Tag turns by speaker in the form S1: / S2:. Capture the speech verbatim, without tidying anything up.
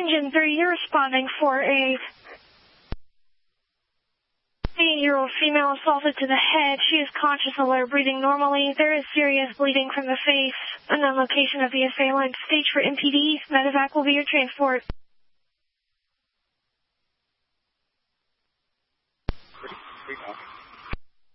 S1: Engine three, you're responding for a eight-year-old female assaulted to the head. She is conscious, alert, breathing normally. There is serious bleeding from the face. Unknown location of the assailant. Stage for M P D. Medevac will be your transport.